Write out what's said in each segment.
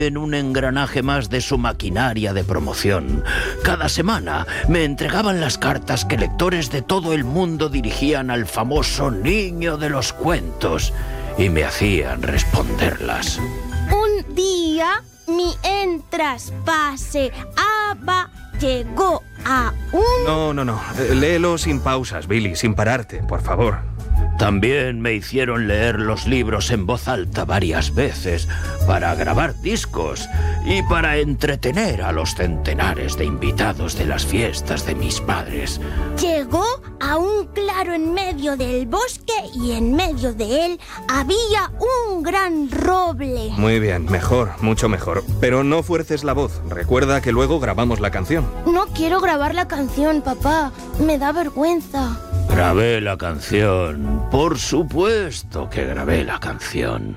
en un engranaje más de su maquinaria de promoción. Cada semana me entregaban las cartas que lectores de todo el mundo dirigían al famoso niño de los cuentos y me hacían responderlas. Un día, mientras paseaba, llegó a un... No. Léelo sin pausas, Billy, sin pararte, por favor. También me hicieron leer los libros en voz alta varias veces para grabar discos y para entretener a los centenares de invitados de las fiestas de mis padres. Llegó a un claro en medio del bosque y en medio de él había un gran roble. Muy bien, mejor, mucho mejor. Pero no fuerces la voz. Recuerda que luego grabamos la canción. No quiero grabar la canción, papá. Me da vergüenza. Grabé la canción. Por supuesto que grabé la canción.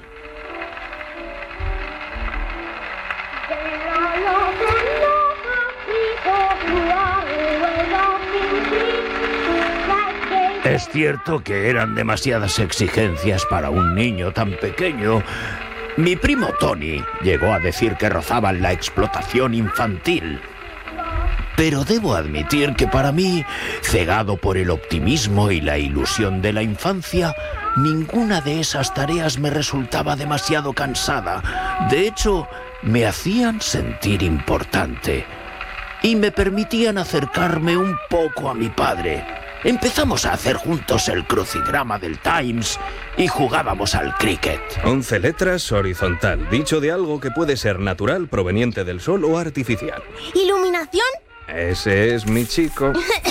Es cierto que eran demasiadas exigencias para un niño tan pequeño. Mi primo Tony llegó a decir que rozaban la explotación infantil. Pero debo admitir que para mí, cegado por el optimismo y la ilusión de la infancia, ninguna de esas tareas me resultaba demasiado cansada. De hecho, me hacían sentir importante y me permitían acercarme un poco a mi padre. Empezamos a hacer juntos el crucigrama del Times y jugábamos al cricket. 11 letras, horizontal, dicho de algo que puede ser natural, proveniente del sol o artificial. ¿Iluminación? Ese es mi chico.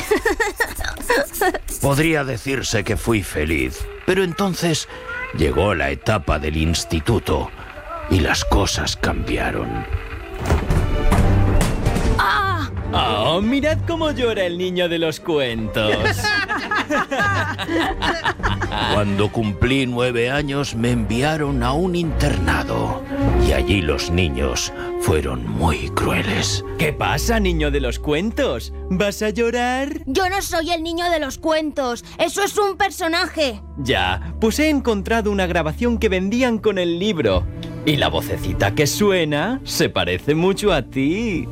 Podría decirse que fui feliz, pero entonces llegó la etapa del instituto y las cosas cambiaron. ¡Oh, mirad cómo llora el niño de los cuentos! Cuando cumplí 9 años me enviaron a un internado y allí los niños fueron muy crueles. ¿Qué pasa, niño de los cuentos? ¿Vas a llorar? Yo no soy el niño de los cuentos. Eso es un personaje. Ya, pues he encontrado una grabación que vendían con el libro. Y la vocecita que suena se parece mucho a ti.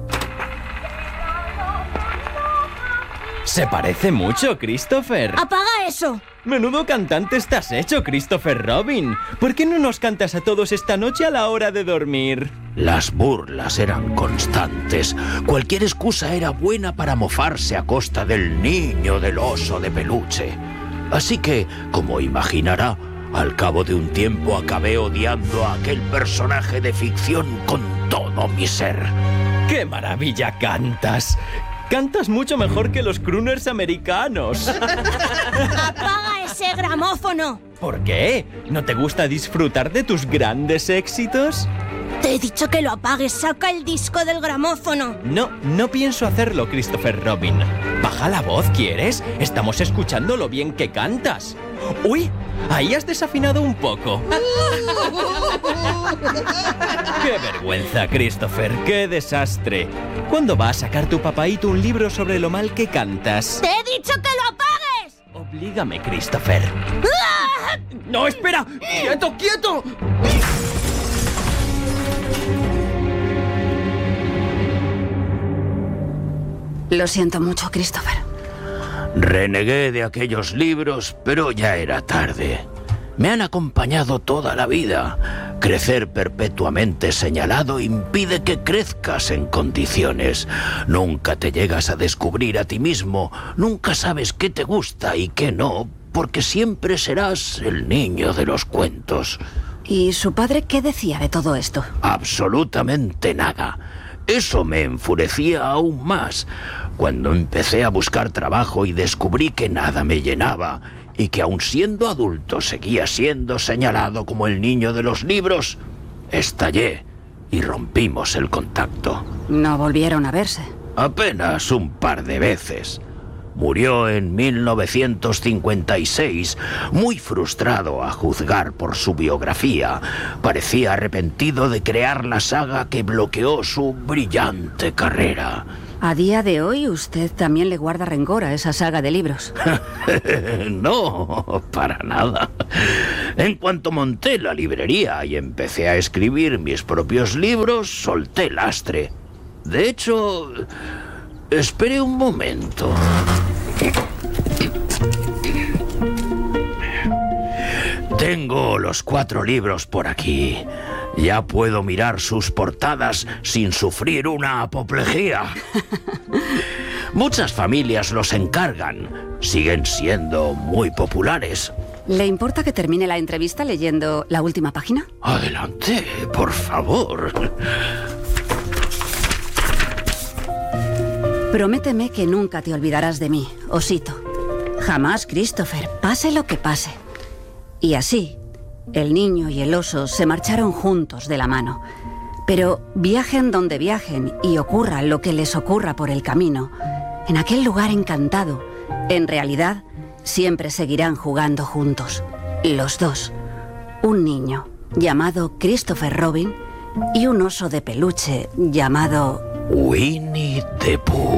Se parece mucho, Christopher. ¡Apaga eso! Menudo cantante estás hecho, Christopher Robin. ¿Por qué no nos cantas a todos esta noche a la hora de dormir? Las burlas eran constantes. Cualquier excusa era buena para mofarse a costa del niño del oso de peluche. Así que, como imaginará, al cabo de un tiempo acabé odiando a aquel personaje de ficción con todo mi ser. ¡Qué maravilla cantas! Cantas mucho mejor que los crooners americanos. ¡Apaga ese gramófono! ¿Por qué? ¿No te gusta disfrutar de tus grandes éxitos? Te he dicho que lo apagues. Saca el disco del gramófono. No pienso hacerlo, Christopher Robin. Baja la voz, ¿quieres? Estamos escuchando lo bien que cantas. ¡Uy! Ahí has desafinado un poco. ¡Qué vergüenza, Christopher! ¡Qué desastre! ¿Cuándo va a sacar tu papaíto un libro sobre lo mal que cantas? ¡Te he dicho que lo apagues! Oblígame, Christopher. ¡Ah! ¡No, espera! ¡Quieto, quieto! Lo siento mucho, Christopher. Renegué de aquellos libros, pero ya era tarde. Me han acompañado toda la vida. Crecer perpetuamente señalado impide que crezcas en condiciones. Nunca te llegas a descubrir a ti mismo. Nunca sabes qué te gusta y qué no, porque siempre serás el niño de los cuentos. ¿Y su padre qué decía de todo esto? Absolutamente nada. Eso me enfurecía aún más. Cuando empecé a buscar trabajo y descubrí que nada me llenaba y que aun siendo adulto seguía siendo señalado como el niño de los libros, estallé y rompimos el contacto. ¿No volvieron a verse? Apenas un par de veces. Murió en 1956, muy frustrado a juzgar por su biografía. Parecía arrepentido de crear la saga que bloqueó su brillante carrera. A día de hoy, usted también le guarda rencor a esa saga de libros. No, para nada. En cuanto monté la librería y empecé a escribir mis propios libros, solté el lastre. De hecho, espere un momento. Tengo los 4 libros por aquí. Ya puedo mirar sus portadas sin sufrir una apoplejía. Muchas familias los encargan. Siguen siendo muy populares. ¿Le importa que termine la entrevista leyendo la última página? Adelante, por favor. Prométeme que nunca te olvidarás de mí, osito. Jamás, Christopher, pase lo que pase. Y así, el niño y el oso se marcharon juntos de la mano. Pero viajen donde viajen y ocurra lo que les ocurra por el camino, en aquel lugar encantado, en realidad, siempre seguirán jugando juntos. Los dos. Un niño llamado Christopher Robin y un oso de peluche llamado... Winnie the Pooh.